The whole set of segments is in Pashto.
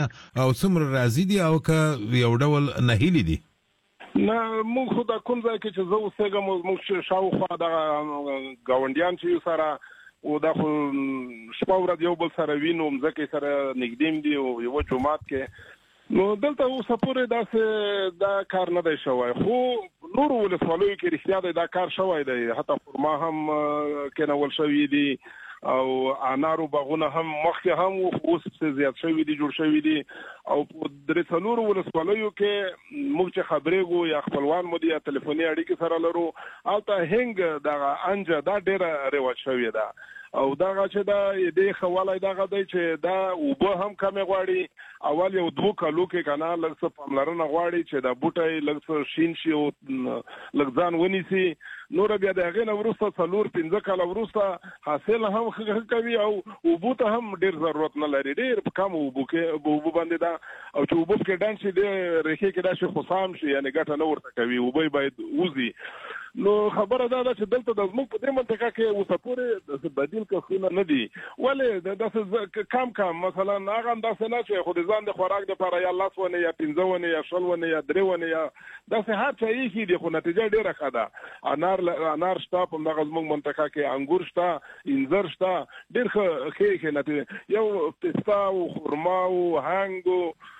نه او څومره راضي دي او که یو ډول نهیلي دي؟ نه موږ خو د کوم ځای کې چې زه اوسېږم موږ شاوخوا دغه ګاونډیان چې یو سره او دا خو شپه ورځ یو بل سره وینو، مځکې سره نږدې دي او یو جومات کې. نو دلته اوسه پورې داسې دا کار نه دی شوی، خو نورو ولسوالیو کې رښتیا دی دا کار شوی دی. حتی خرما هم کېنول شوي دي او انارو باغونه هم مخکې هم اوس زیات شوي دي، جوړ شوي دي. او په درې څلورو ولسوالیو کې موږ چې خبرېږو یا خپلوان مو دي یا ټلیفوني اړیکې سره لرو، هلته هنګ دغه انجه دا ډېره رواج شوې ده. او دغه چې دا دې خواله دغه دی چې دا اوبه هم کمې غواړي. اول یو 2 کالو کې کنه لږ څه پاملرنه غواړي چې دا بوټی لږ څه شین شي او لږ ځان ونیسي. نور بیا د هغې نه وروسته 4-5 کاله وروسته حاصل هم ښه کوي او اوبو ته هم ډېر ضرورت نه لري، ډېر کم اوبو باندې ده. او چې اوبه پکې ډنډ شي د ریښې کې داسې خوسام شي، یعنې ګټه نه ورته کوي، اوبه باید وځي. نو خبره دا ده چې دلته د زموږ په دې منطقه کې اوسه پورې بدیل کښونه نه دي. ولې داسې کم مثلا هغه هم داسې نه چې خو د ځان د خوراک دپاره یا 10 ونې یا 15 ونې یا 20 ونې یا 3 ونې یا داسې هر څه ایښي دي، خو نتیجه ډېره ښه ده. انار شته په دغه زموږ منطقه کې، انګور شته، انځر شته، ډېر ښه نتیجه. یو پسته او خرما او هنګ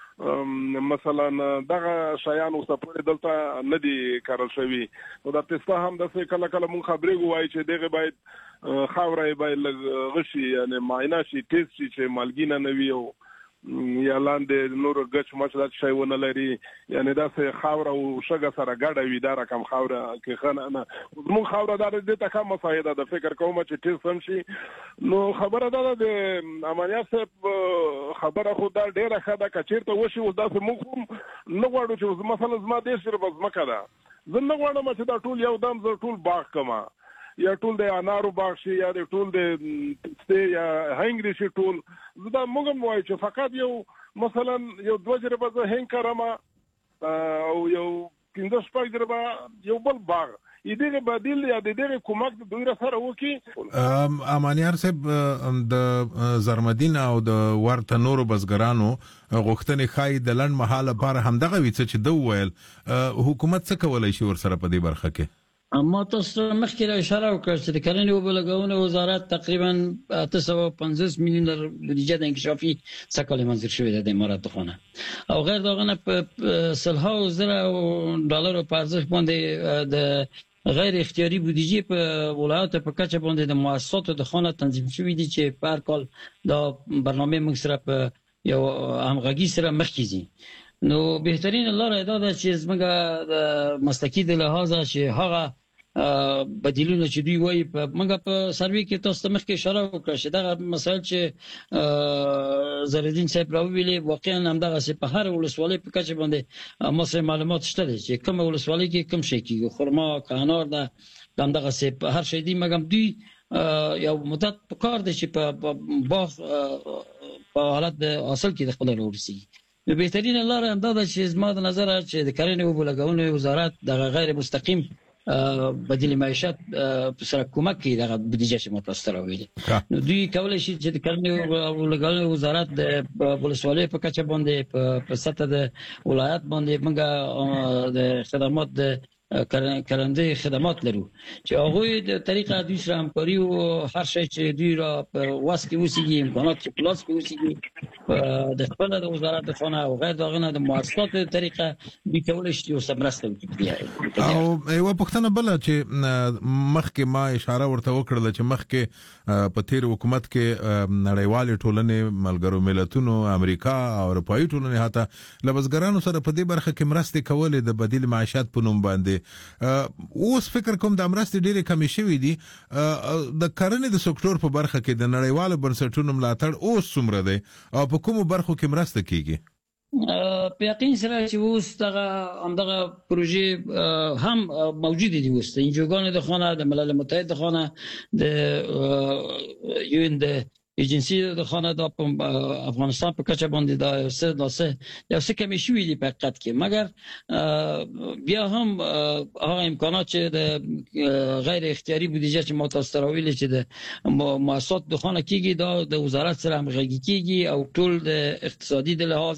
مثلا دغه شیان اوسه پورې دلته نه دي کرل شوي. نو دا پسته هم داسې کله کله مونږ خبرېږو وایي چې دغه باید خاوره یې باید لږ غشي، یعنې معاینه شي، ټیسټ شي چې مالګینه نه وي او یا لاندې نور ګچ مچ دا شی ونه لري، یعنې داسې خاوره او شګه سره ګډه وي. دا رقم خاوره کې ښه نه. زموږ خاوره دا دې ته ښه مساعده ده، فکر کوم چې ټیسټ هم شي. نو خبره دا ده د امانیت صاحب خبره خو دا ډېره ښه ده. که چېرته وشي اوس داسې موږ هم نه غواړو چې مثلا زما 10 جربه ځمکه ده، زه نه غواړم چې دا ټول یو دم زه ټول باغ کما، یا ټول د انارو باغ شي یا د ټول د پسته یا هنګ شي ټول. زه دا موږ هم وایو چې فقط یو مثلا یو 2 جربه زه هنګ کرم او یو 15-16 جربه یو بل باغ دغه بدیل یا دغه کومک د دوی سره وکي. امانیار صاحب د زرمدین او د ورته نورو بزګرانو غوښتنې ښایي د لنډ مهاله لپاره همدغه وي څه چې ده وویل. حکومت څه کولی شي ورسره په دې برخه کې؟ اما تاسو مخکې اشاره وکړه چې د کرنې او بلګونې وزارت تقریبا 850 میلیون بودجه د انکشافي سکل منظور شوی د امارات خانه او غیر داغه په سلها زره ډالر په ارزښت باندې د غیر اختیاري بودجه په ولایت په کچه باندې د مؤسساتو د خانه تنظیم شوی دي چې په هر کال دا برنامه موږ سره په یو همغږي سره مخکې ځي. نو بهترین لاره دا ده چې زموږ د مسلکي د لحاظه چې هغه بدیلونه چې دوی وایي په موږ په سروي کې تاسو مخکې اشاره وکړه چې دغه مسایل چې زردین صاحب راویلې واقعا همدغه سي په هر ولسوالۍ په کچه باندې مصر معلومات شته چې کوم ولسوالۍ کې کوم شي کې خرما کانار ده همدغه سي په هر شي دی مګم دوی یو مدت په کار دي چې په باغ په حالت د حاصل کې د خپل ورسي. نو بهترین لاره هم دا ده چې زما د نظر چې د کرنې او بلګونې وزارت د غیر مستقیم بدیل معیشت سره کومک کوي دغه بودجه چې متوسطه راوړي. نو دوی کولای شي چې د کرنې او بلګونې وزارت د ولسوالۍ په کچه باندې په سطح د ولایت باندې موږ د خدمات د کرنده خدمات لرو چې هغه د طریقه دوی سره همکاري او هر شي چې دوی را په واس کې وسیږي امکانات چې پلاس کې وسیږي د خپل د وزارت د خانه او غیر دغه د مؤسسات طریقه دوی کولای شي او سمرسته وکړي. او یو پښتنه بل چې مخکې ما اشاره ورته وکړه چې مخکې په تیر حکومت کې نړیوال ټولنې ملګرو ملتونو امریکا او اروپאי ټولنې حتی لبزګرانو سره په دې برخه کې مرستې کولې د بدیل معیشت په نوم باندې. اوس فکر کوم د مرستې ډېرې کمې شوې دي. د کرنې د سکتور په برخه کې د نړیوالو بنسټونو ملاتړ اوس څومره دی او په کومو برخو کې مرسته کیږي؟ په یقین سره چې اوس همدغه پروژې هم موجود دي. اوس د انجوګانو د خانه د ملل متحد د خانه د یون د ایجنسی د خانه د افغانستان په کچه باندې دا یو څه کمی شوي دي په حقیقت کې، مګر بیا هم هغه امکانات چې د غیر اختیاري بودجه چې ما تاسو ته راویلې چې د مؤسسات د خانه کېږي دا د وزارت سره همغږي کېږي او ټول د اقتصادي د لحاظ